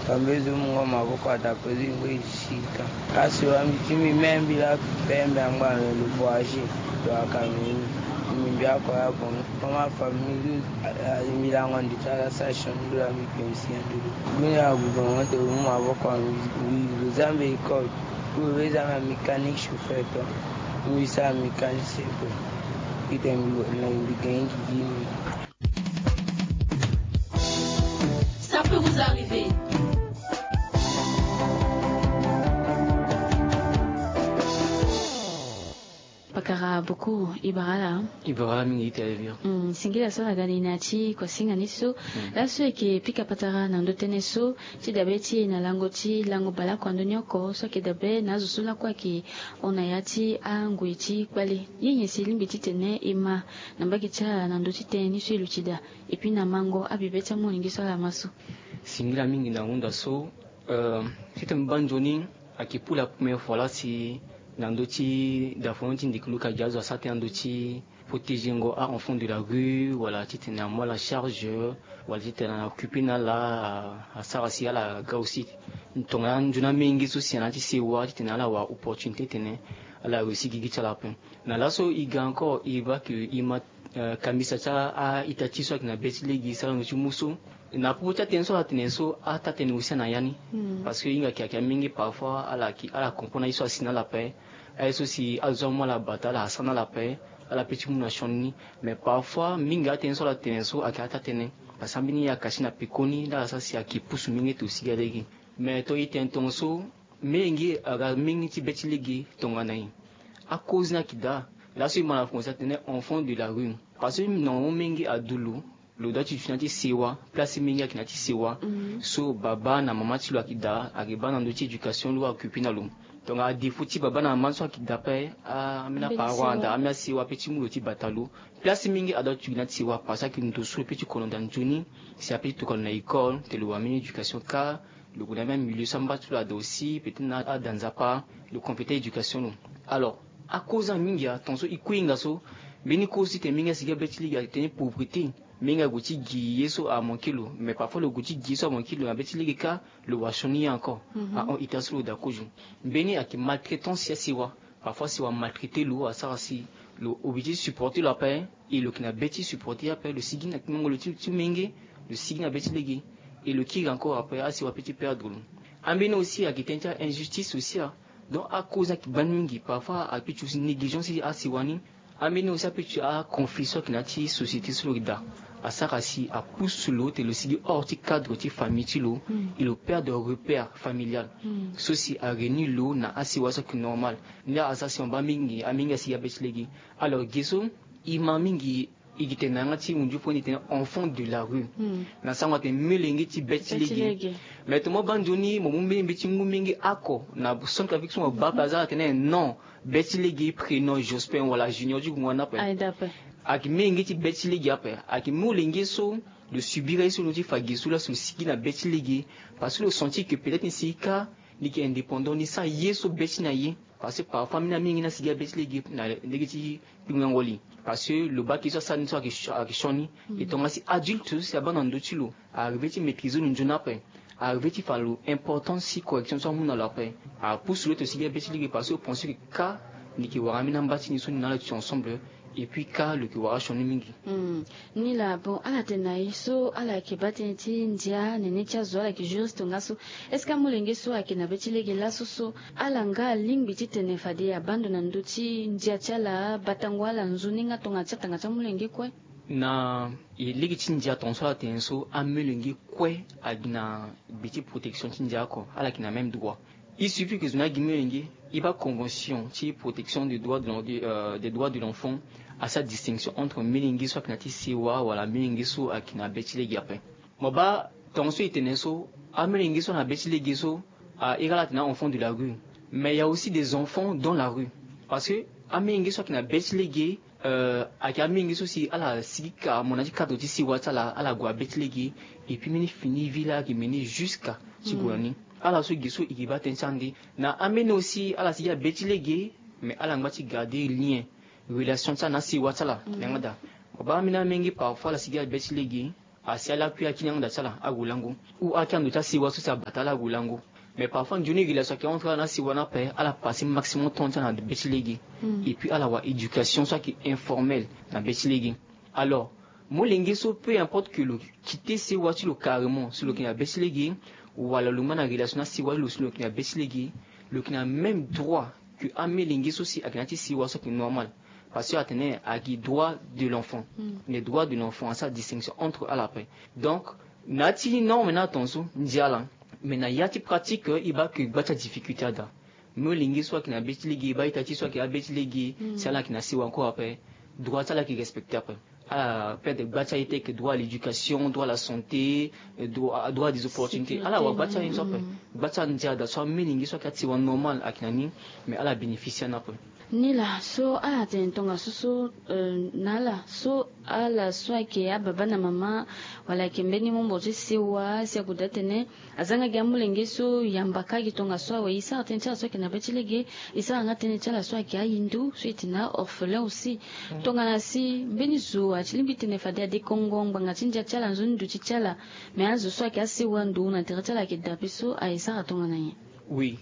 Kambezo mungo maboko atapezi ngwe shika. Kasi wa mitimi membi la pembe angwa le boaji do akamini. Mimbia kwa hapo kama family milango nditala session do la mipensi ndu. Mimi abugo wote maboko wa Zambe iko. Uweza ma mechanic chauffeur to. Uweza mechanic chauffeur. Itembi na ndigengi gini. Ça peut vous arriver. Pakara beaucoup Ibarala mingi televio. Singila so gani nachi kwa singa niso la so ke pika patara na ndotene so ti dabeti na lango bala kwa ndonyoko so ke dabe na zusula kwa ki onayati anguichi kwali yenye silimbi titene ima nambaki cha na ndoti teni so iluchida epi na mango abibeta mo ningiso la maso Singila mingi na unda so c'était banjoni aki pour la première fois là si Nandochi d'affonti ndikuluka jazo asate nandochi protéger ngo a enfant de la rue wala titena moi la charge wala titena occupé na la asarasi ala gausi ntonga njuna mingi so siana ti sewa titena la wa opportunité tene ala aussi gigi chala pen na laso iga encore iba que ima kamisa cha a itati so na betlegi sala no muso na puta tenso la tenso a ta tenousia na yani parce que inga kia mingi parfois ala comprendre iso asina la paix eso si azoma la bataille asana la paix ala petit muna shoni mais parfois minga tenso la tenso akata tene pasambini ya kashina pekoni la sasi akipusu mingi to sigadegi mais to itentonso mingi aga mingi ti betlegi tonganai à cause na kida là c'est mal français tenait enfant de la rue parce que non mingi adulu le dati tunati sewa place mingi kinati sewa so baba na mama ti lo akida akiba na ndoti éducation lo occuper na lo donc a défaut ti baba na mama so akida pe a mina parwanda amia sewa petit mulo ti batalo place mingi adot tunati sewa parce que ndo so petit kolonda njuni c'est appelé to kon na école te lo amini éducation ka le gouvernement milieu samba tu la aussi peut-être na danzapa le compétent éducation alors à cause de minga tonso ikuinga so beni kosi te minga siga betili ga te pauvreté minga guti gi yeso a mon kilo mais parfois le guti gi so a mon kilo a betili ka le washoni encore a on itaslo da koju beni a ki maltraitance ya siwa parfois siwa maltraiter lo a sarasi le obligé supporter la paix et le kina beti supporter la paix le sigi na kimongo le tu mingi le sigi na betili et le qui encore après a siwa petit perdre ambeni aussi a ki tenta injustice aussi donc à cause de banmingi parfois à plus de négligence à siwani amène aussi à plus de conflit sur la société sur le da à sarasi à pousse l'autre et le sigi hors du cadre de famille tilo et le père de repère familial ceci a réuni l'eau na asiwa ce qui normal n'a assassin banmingi aminga si abetlegi alors gesso imamingi igite nanga ti unju poni te enfant de la rue na sangwa te melengi ti betlegi mais to mo banjoni mo mumbe mbiti ngumingi ako na son avec son ba plaza tene non betlegi prénom Jospin wala junior du ngwana pe ak mengi ti betlegi ape ak mulengi so de subir eso no ti fagisu la so siki na betlegi parce que le senti que peut-être ici ka ni ki indépendant ni sa yeso betina yi parce que parfois mina mingi na siga betlegi na ndegiti ngangoli parce que le bac qui soit ça n'soit que choni et donc si adulte c'est bon en d'autilo arriver ti maîtriser le njuna pe arriver ti fallo important si correction soit mon la paix a pousse l'autre siga betlegi parce que penser que ka ni ki wara mina mbati ni so ni na la ensemble et puis ka le ki wara choni mingi ni la bon ala tenai so ala ke batenti ndia nene cha zo ala ki juste ngaso est-ce que mulenge so akina betlegi la so ala nga ling biti tene fade abandona nduti ndia chala batangwala nzuninga tonga chatanga cha mulenge kwe na iligi tindia tonso atenso amelengi kwe adina biti protection tindia ko ala kina même droit il suffit que zona gimelengi iba convention ti protection des droits de l'enfant à sa distinction entre melengi so akina ti siwa wala melengi so akina betlegi ape moba tonso iteneso amelengi so na betlegi so a igala tina enfant de la rue mais il y a aussi des enfants dans la rue parce que amelengi so akina betlegi a mingi so si ala sika monaji cadre ti siwa tala ala gwa betlegi et puis mini fini villa qui meni jusqu'à sigurani ala so giso ikiba tensandi na amene aussi ala siga betlegi mais ala ngati garder lien relation ça na siwa tala ngada ba mina mingi parfois la siga betlegi asi ala puis akinyang da chala agulangu ou akiando cha siwa so sa batala agulangu mais parfois Johnny relation qui entre na siwa na pe ala passer maximum temps na betilegi et puis ala wa éducation soit qui informelle na betilegi alors molingiso peu importe que le quitter siwa sur le carrément sur le qui na betilegi ou ala le man relation na siwa sur le qui na betilegi le qui a même droit que amelingiso si akinati siwa so qui normal parce que atteint à qui droit de l'enfant les droits de l'enfant sa distinction entre à la paix donc nati non mais attention ndiala mais na yati pratique il va que bata difficulté ada me lingi soit qui na betiligi ba itati soit qui a betiligi c'est là qui na si encore après droit ça là qui respecte après à perdre bata été que droit à l'éducation droit à la santé droit des opportunités ala wa bata une soit bata ndiada soit me lingi soit qui a normal akinani mais ala bénéficier na après nila so ala tentonga so nala so ala swake ya baba na mama wala kembeni mumbo siwa sia kudatene azanga ga mulenge so yambaka gitonga so we isa tencha so kina betilege isa ngatene chala so ya hindu so itina orphelin aussi tonga nasi beni zo achilimbite ne fada de kongo nganga tinja chala nzundu chichala me azo so ya siwa ndu na terchala kidapiso aisa tonga naye oui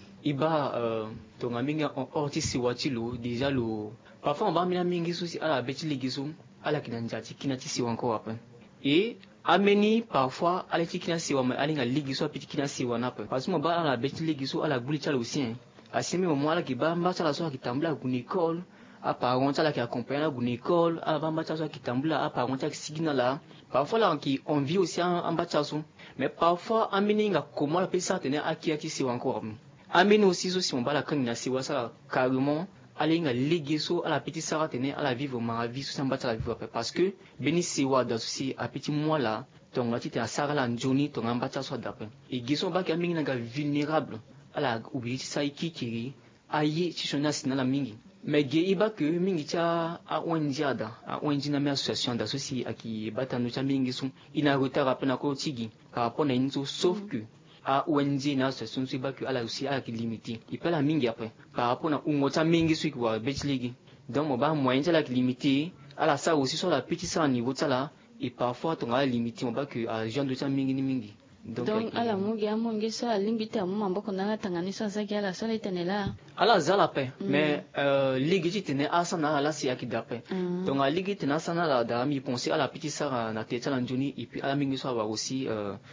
iba tonga minga orti siwatilo déjà le parfois on va mina mingi souci à la betilegi so ala kinanjati kinati siwa encore après et ameni parfois ala tikina siwa mais ala nga ligi so petit kina siwa na parce que mo ba ala betilegi so ala guli chala aussi asimi mo ala ki ba mba chala so ki tambula ku école a parents chala ki accompagner ku école a ba mba chala so ki tambula a parents chala ki sigina là parfois là qui on vit aussi en bas chala so mais parfois ameni nga comment la pesa tenir akiati siwa encore ameni aussi so si on ba la kanina siwa ça carrément aller nga ligue so à la petite sara tenir à la vivre ma vie so samba la vivre après parce que beni siwa da aussi à petit mois là ton ngati te sara la njoni ton ngamba so d'après et giso ba ka mingi nga vulnérable à la ubiti sai kikiri ayi chishona sina la mingi mais ge iba que mingi cha a ondiada a ondina me association d'associés aki batano cha mingi so ina retard après na ko tigi par rapport na inzo sauf que a ONG na association so iba que ala aussi a qui limité il peut la mingi après par rapport na ungota mingi so kwa betligi donc mo ba moyen la qui limité ala ça aussi sur la petite ça niveau ça là et parfois ton ala limité on ba que a gens de cha mingi ni mingi donc ala mugi amongi so alimbite amuma mboko na tanganisa sa ala sala itenela ala zala pe mais ligi tene asana ala si akidape donc a ligi tene asana la da mi penser à la petite sœur na tete la njuni et puis ala mingi so avoir aussi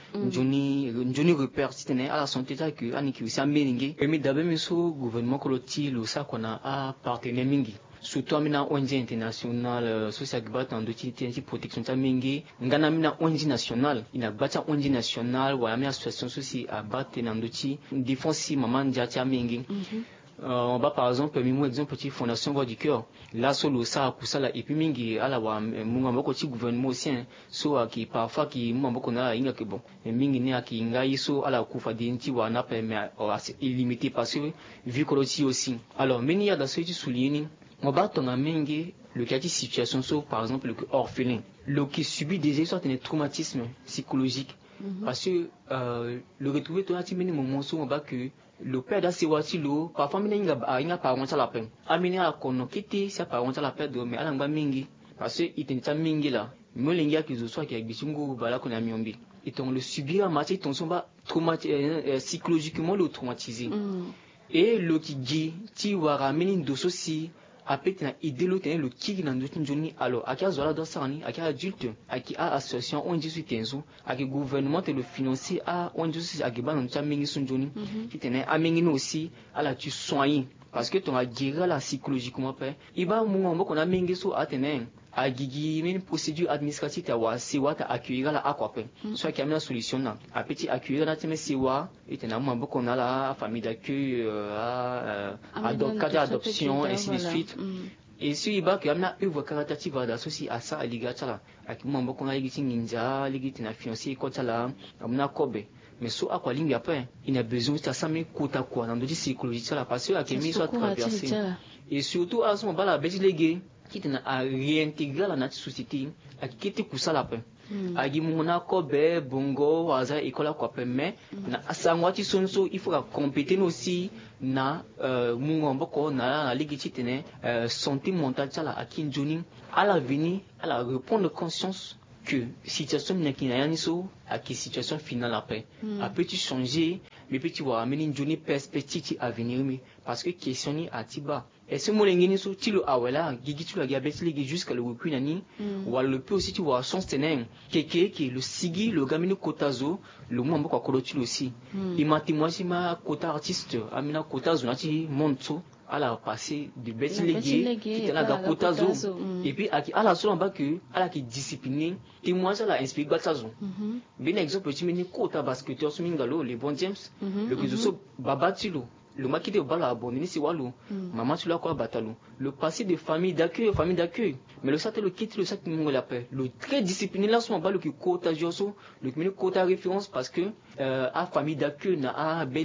njuni repère tene ala santé ta que ani ki aussi ameningi et mi dabe mi so gouvernement koloti lo sa kona a partenaire mingi surtout amina ONG international social gbat en dotti protection ta mingi ngana mina ONG national ina bata ONG national wa amina association soci a battre en dotti défense maman dia mingi on va par exemple mimo exemple petit fondation voix du cœur là solo ça kusala et puis mingi ala wa munga mboko ti gouvernement aussi so qui parfois qui munga mboko na inga ke bon mingi ni aki ngai so ala kufa dinti wa na mais illimité parce que vu que aussi alors meni ya da so ti souligner on va tomber mingi le cas de situation so par exemple le orphelin le qui subit des sortes de traumatismes psychologiques parce que le retrouver toi ti meni moment so on va que le père d'Asiwati lo parfois minga parents la peine amini ala kono kiti sa parents la perdre mais ala ngba mingi parce que itenta mingi là molingi ya kizo soit ki bisungu bala kona miombi et donc le subir mati ton son ba traumatisé psychologiquement le traumatisé et le qui dit ti wara mini doso si apete na idélo ten le qui na ndotin joni alors akia zola do sani akia adulte aki a association on dit suitenzo aki gouvernement te le financer a on dit si aki ba na mingi sunjoni qui tenait a mingi aussi à la tu soigner parce que ton a guérir la psychologiquement pe iba mu ngo kona mingi so atene a gigi une procédure administrative ta wa siwa ta accueillir la aquape soit qui a une solution na a petit accueillir na teme siwa et na mu mboko na la famille d'accueil adoption et ainsi de suite et si iba qui a une œuvre caritative d'associer à ça à ligatala a qui mu mboko na ligiti ninja ligiti na financier ko tala amna kobe mais so akwa lingi après il a besoin de ça mais kota quoi dans de psychologie ça parce que a qui mis soit traverser et surtout à ce moment là betlege qui a réintégré la nature société a quitté kusala pe a gi muna ko be bongo waza ikola ko pe mais na asangwati sonso il faut compéter aussi na mungombo ko na ligi titene santé mentale tala a kinjoni à l'avenir à la reprendre conscience que situation qui n'a rien so à qui situation finale après après tu changer mais puis tu vas amener une journée perspective à venir parce que question ni à tiba et ce mot l'engini so tu le awela gigi tu la gabet ligi jusqu'à le week nani ou le peu aussi tu vois chance tenen keke qui le sigi le gamino kotazo le mot mboko koloti aussi il m'a témoigné ma kota artiste amina kotazo nati monto à la passé de Betty Légué qui était là dans Kotazo et puis à la seule en bas que à la qui discipliné et moi ça l'a inspiré Batazo bien exemple tu me kota basketteur sur Mingalo les bons James le que je babatilo le maki de bala abonné c'est wallo maman tu l'as quoi batalo le passé de famille d'accueil mais le saté le quitte le sac nous l'appelle le très discipliné là son bas le qui kota joso le qui kota référence parce que à famille d'accueil na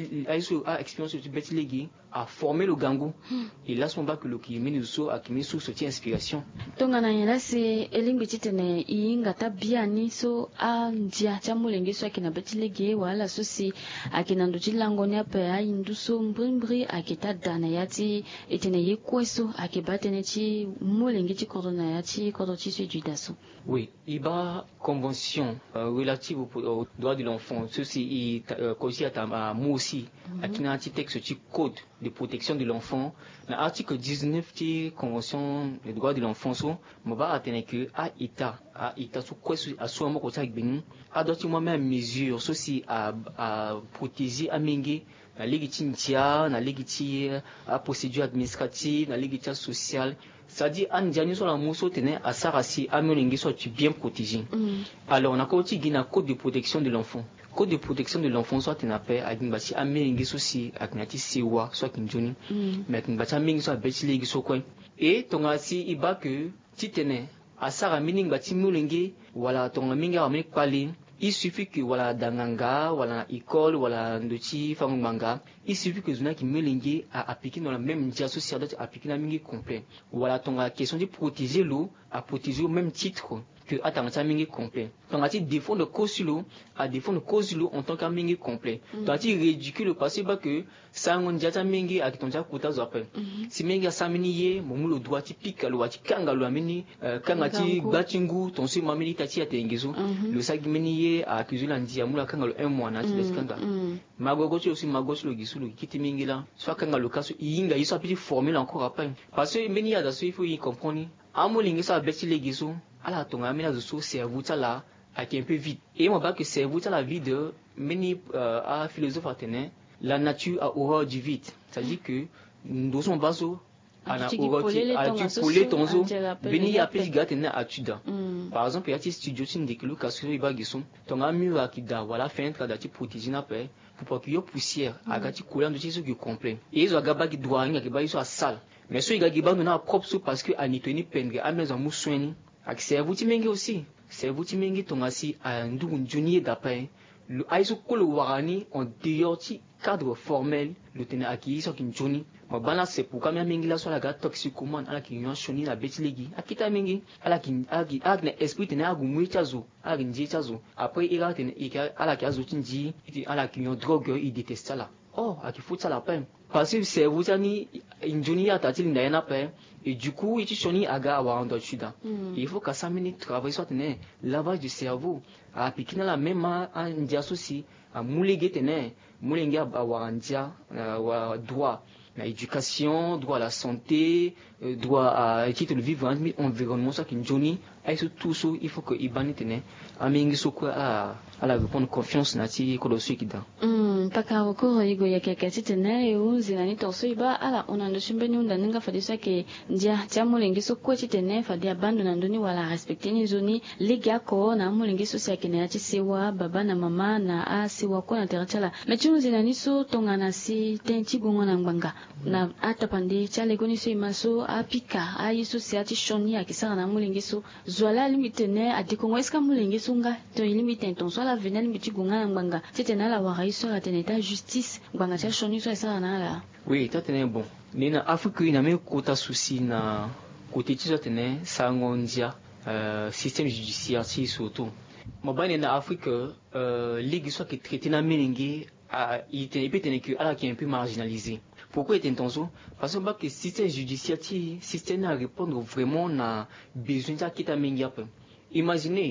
a expérience sur Betty Légué a formé le gango et là son bas que le qui mène so a qui met sous cette inspiration donc on a là c'est elingi titene inga tabiani so a ndia chamulenge so akina Betty Légué wala so si akina ndo chilangonya pe a induso mbrimbri akita dana yati etene yekweso akibatene chi mulenge chi corona yati kodo chi se judaso. Oui, il y a convention relative aux droits de l'enfant. Ceci est aussi à moi aussi. À qui un petit texte, petit code de protection de l'enfant. L'article 19 de convention des droits de l'enfant, je vais attendre que à État sous quoi à soi moi côté avec Bénin, à d'autres moi-même mesure ceci à protéger à mingi la légitimité, la légitimité à procédure administrative, la légitimité sociale. C'est-à-dire en dernier sur la mousse tenait à Sarasi à Molingi soit bien protégé. Alors on a aussi un code de protection de l'enfant. Code de protection de l'enfant soit un appel à une bâtie à Molingi aussi à Knati Sewa soit une journée. Mais une bâtie à Molingi soit Betty Légué soit quoi. Et ton assis il bat que tu tenais à Sarah Molingi bâtie Molingi voilà ton Minga a mis parler. Il suffit que voilà danganga, voilà école, voilà ndoti famanga. Il suffit que zona qui melingue à appliquer dans la même dia sociale à appliquer la mingi complet. Voilà ton la question de protéger l'eau à protéger au même titre que attendre mingi complet. Donc à défendre cause sur l'eau à défendre cause sur l'eau en tant qu'mingi complet. Donc à ridicule passé bas que ça on dia mingi à qui ton dia kota zappel. Si mingi a saminiye mon le doigt typique à l'eau à kanga l'eau amini kangati batingu ton si mamini tati à tengezo le sagimini a accusé l'andi amula kangalo un mois na tiskanga magogochi aussi magochi lo gisulu kiti mingila soit kangalo kaso inga yiso apiti formule encore après parce que meni ya daso il faut y comprendre amulingi sa beti le gisu ala tonga mina zo cerveau là a qui un peu vite et moi pas que cerveau la vide meni a philosophe atene la nature a horreur du vide c'est-à-dire que nous sommes baso ana uroti a tu poulet tonzo beni ya pesi gate na atuda par exemple il y a des studios qui indiquent que kaso iba gisum tonga mur akida voilà fenêtre da ti protéger na pe pour pas qu'il y ait poussière agati coulant de ce qui complet et ils ont gaba qui doit rien qui ba ils sont sale mais ceux qui gaba na propre parce que anitoni pendre a maison musweni ak cerveau ti mengi aussi cerveau ti mengi tonga si a ndu njuni d'après le aiso kolo warani en dehors ti cadre formel le tenait acquis sur une journée ma bana c'est pour quand même mingi la soit la gars toxicomane ala ki yon shoni la Betty Légué akita mingi ala ki agne esprit tenait agu muitazo agne chazo après il a tenait ala ki azo tinji ala ki yon drogue il déteste ça oh aki fout ça la peine parce que c'est vous ani une journée à tati linda yana pe et du coup il shoni aga wa ndo chuda il faut qu'à 5 minutes travailler soit tenait lavage du cerveau à appliquer la même en dia souci à moulégué tenait moulenga ba warandia wa droit l'éducation, droit à la santé, droit à quitter le vivre environnement ça qui Johnny et tout ça il faut que ibani tene amingi sokwa à la répondre confiance nati ko do swikida paka ko igo ya kekati tene unzi nani torso iba ala onando shimbeni unda ninga fadisa ke ndia chamulengi sokwa tene fadia bando nandoni wala respecter ni zoni liga ko na mulengi so sia kene ati sewa baba na mama na a sewa ko na terachala mechunzi nani so tongana si tenti gongo na nganga na atapande chale koni so imaso apika ayiso sia ti shoni akisanga na mulengi so zwala limitene adikongo eska mulengi so nga to limite ton so la venel limiti gonga na nganga tena la wara iso la teneta justice nganga cha shoni so esa na la oui ta tene bon nina afrique ina me kota souci na côté ti so tene sangondia système judiciaire si surtout mobane na afrique ligue soit qui traité na melingi il peut tenir que ala qui est un peu marginalisé. Pourquoi est intention? Parce que le système judiciaire, système à répondre vraiment à besoin de quitter Mengiap. Imaginez,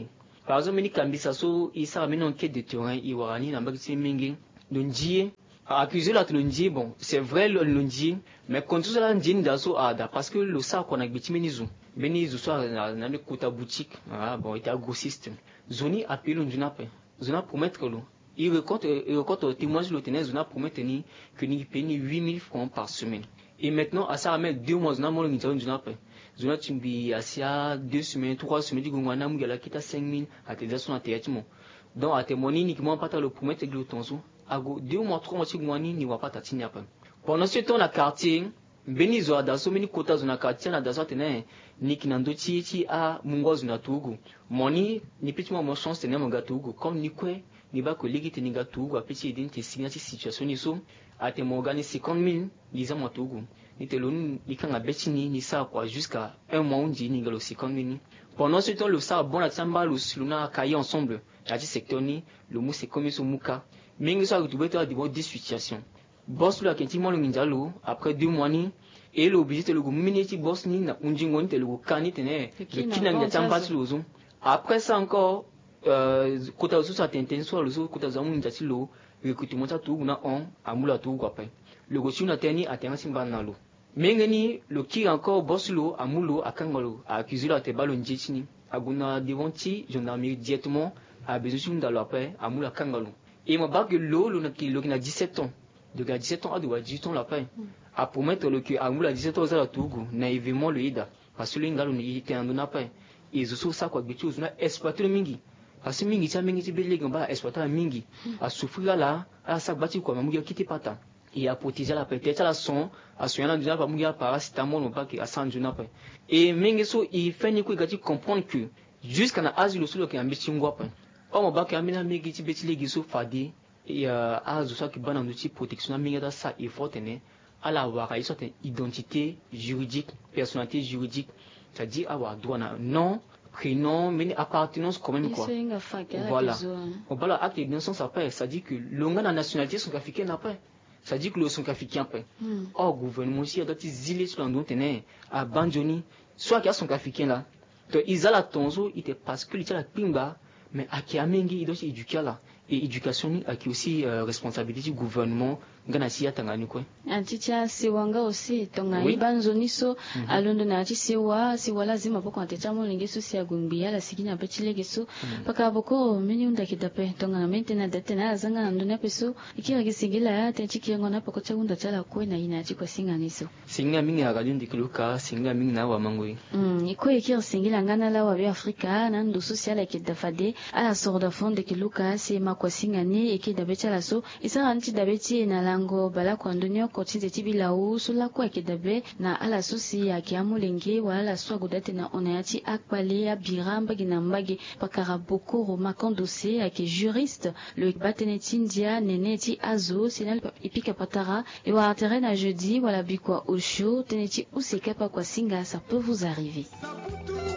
par exemple mini kambisa so isa mini enquête de terrain iwarani na mbaki mingi donji accusé là le bon c'est vrai le lundi mais quand tout cela dit d'asso ada parce que le ça qu'on a benizu so na le kota boutique bon il était grossiste zoni appelé le zona promettre lo il recorte témoignage le tenait zona promettre ni que ni paye 8 000 francs par semaine et maintenant à ça mettre 2 mois zona mo le zona tumbi asia 2 semaines 3 semaines du ngwana mu gala kita 5 000 à te dire son atelier donc à témoigner uniquement pas le promettre le tonzo ago 2 mois 3 mois ngwani ni wa pas tatini après pendant ce temps la quartier benizo adaso mini kota zona quartier na daso tene ni kinando chi a mungozo na tugu moni ni pitima mo chance tene mo gatugu comme ni kwe ni ba kolegi tene gatugu a petit identi signa ci situation ni so a te mo gagner 50 000 disant mo tugu ni te loni ni kanga betini ni ça quoi jusqu'à un mois on dit ni galo 50 000 pendant ce temps le ça bon la tsamba le suluna cahier ensemble la ci secteur ni le mou c'est comme so muka mingi so tu beto a des situations boss la kentimo le minjalo après 2 mois ni et le obligé le miniti boss ni na unjingo ni te le kani tene le kinanga tsamba tsuzo après ça encore kota zo sa tenten so le zo kota za munja tilo recrutement ta tu na on amula tu quoi après le gosu na teni atena simba na lo mengeni le qui encore boss lo amulo akangalo accusé la te balo njitini aguna devonti gendarmerie directement a besoin dans l'appel amula kangalo et ma bague lo na ki lo na 17 ans de gars 17 ans à 18 ans l'appel à promettre le que amula 17 ans za tugu na événement le ida parce que l'ingalo ni était en appel et zo ça quoi bitu na exploiter le mingi parce que mingi cha mingi tibeli gamba exploiter mingi à souffrir là à ça bati quoi mamugi kiti pata et à protéger la peut-être la son à soigner déjà pas mugi paracétamol non pas que à sans juna pas et mingi so il fait ni quoi gati comprendre que jusqu'à na asile solo qui ambition ngwa pas o mo ba ka amina mingi tibeti legi so fadi et à zo ça qui bana ndoti protection mingi da ça il faut tenir à la avoir une certaine identité juridique personnalité juridique c'est-à-dire avoir droit non prénom mais appartenance quand même quoi voilà on parle acte de naissance après ça dit que l'onga la nationalité sont africains après ça dit que le sont africains après gouvernement aussi a d'autres îles sur l'endroit tenait à Banjoni soit qu'il y a sont africains là donc ils a la tonzo il était parce que il y a la pimba mais à qui a mengi il doit éduquer là et éducation à qui aussi responsabilité du gouvernement ngana siya tangani quoi anticha siwanga aussi tonga ibanzoni so alondo na ati siwa lazima poko antecha mo lingeso sia gumbia la sikina betile geso paka boko meni unda kidape tonga na maintenance date na zanga ndona peso ikira gisigila ya tenchi kiyango na poko chagunda chala ko na ina ati kwa singa niso singa mingi akadundi kiluka singa mingi na wa mangoi iko ikira singila ngana la wa bi afrika na ndo social kidafade ala sorda fonde kiluka sema kwa singa ni ikidabecha la so isa anti dabeti na lango bala kwa ndonyo kotinze tibila usula kwa kidabe na ala susi ya kiamulenge wala swa godate na onayati akpale ya biramba ginambage pakara boko makondose ake juriste le bateneti ndia neneti azo sinal ipika patara et wa terrain jeudi wala bikwa osho teneti usekapa kwa singa ça peut vous arriver.